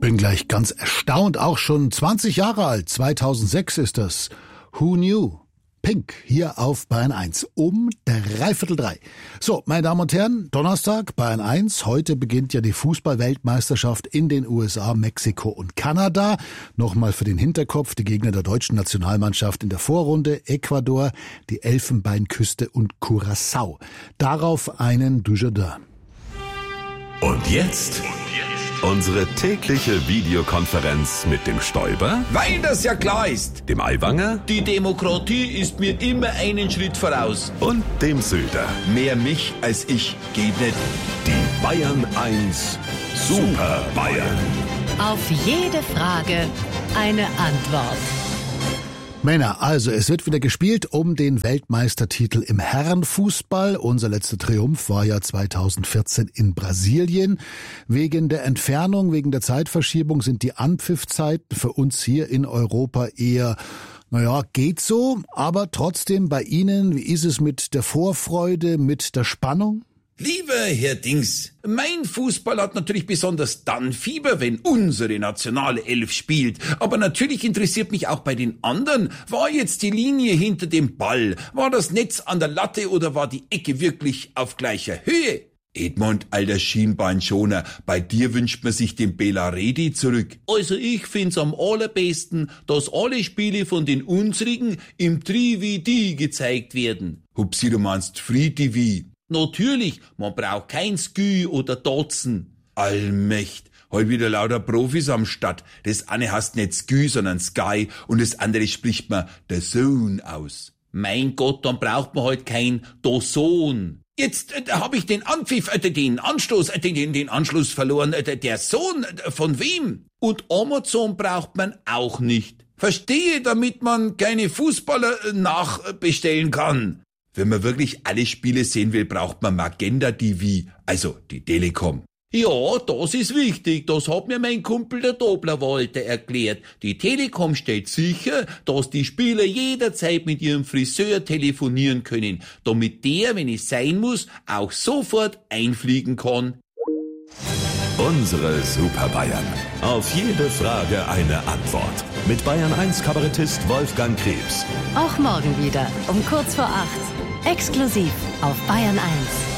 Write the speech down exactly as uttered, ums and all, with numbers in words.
Bin gleich ganz erstaunt, auch schon zwanzig Jahre alt, zweitausendsechs ist das. Who knew? Pink, hier auf Bayern eins, um dreiviertel drei. So, meine Damen und Herren, Donnerstag, Bayern eins. Heute beginnt ja die Fußball-Weltmeisterschaft in den U S A, Mexiko und Kanada. Nochmal für den Hinterkopf, die Gegner der deutschen Nationalmannschaft in der Vorrunde, Ecuador, die Elfenbeinküste und Curaçao. Darauf einen Dujardin. Und jetzt unsere tägliche Videokonferenz mit dem Stoiber, weil das ja klar ist. dem Aiwanger Die Demokratie ist mir immer einen Schritt voraus. und dem Söder. Mehr mich als ich geht nicht. Die Bayern eins Super Bayern. Auf jede Frage eine Antwort. Männer, also es wird wieder gespielt um den Weltmeistertitel im Herrenfußball. Unser letzter Triumph war ja zweitausendvierzehn in Brasilien. Wegen der Entfernung, wegen der Zeitverschiebung sind die Anpfiffzeiten für uns hier in Europa eher, naja, geht so. Aber trotzdem bei Ihnen, wie ist es mit der Vorfreude, mit der Spannung? Lieber Herr Dings, mein Fußball hat natürlich besonders dann Fieber, wenn unsere nationale Elf spielt. Aber natürlich interessiert mich auch bei den anderen, war jetzt die Linie hinter dem Ball, war das Netz an der Latte oder war die Ecke wirklich auf gleicher Höhe? Edmund, alter Schienbeinschoner, bei dir wünscht man sich den Bela Redi zurück. Also ich find's am allerbesten, dass alle Spiele von den unsrigen im drei V D gezeigt werden. Hupsi, du meinst Free T V? Natürlich, man braucht kein Sky oder Dotzen. Allmächt, heute wieder lauter Profis am Start. Das eine heißt nicht Sky, sondern Sky und das andere spricht man der Sohn aus. Mein Gott, dann braucht man halt kein Dozon. Jetzt äh, habe ich den Anpfiff, äh, den Anstoß, äh, den, den Anschluss verloren. Äh, der Sohn, äh, von wem? Und Amazon braucht man auch nicht. Verstehe, damit man keine Fußballer äh, nachbestellen kann. Wenn man wirklich alle Spiele sehen will, braucht man Magenta T V, also die Telekom. Ja, das ist wichtig, das hat mir mein Kumpel der Dobler Walter erklärt. Die Telekom stellt sicher, dass die Spieler jederzeit mit ihrem Friseur telefonieren können, damit der, wenn es sein muss, auch sofort einfliegen kann. Unsere Super Bayern. Auf jede Frage eine Antwort. Mit Bayern eins Kabarettist Wolfgang Krebs. Auch morgen wieder um kurz vor acht. Exklusiv auf Bayern eins.